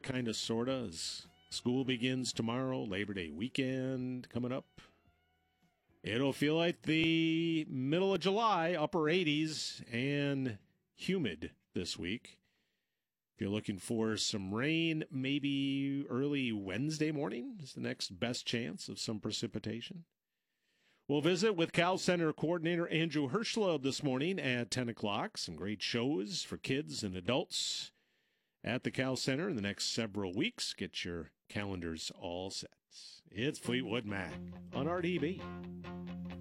kind of, sort of, as school begins tomorrow, Labor Day weekend coming up. It'll feel like the middle of July, upper 80s, and humid this week. If you're looking for some rain, maybe early Wednesday morning is the next best chance of some precipitation. We'll visit with Cal Center Coordinator Andrew Hirschlob this morning at 10 o'clock. Some great shows for kids and adults at the Cal Center in the next several weeks. Get your calendars all set. It's Fleetwood Mac on RDB.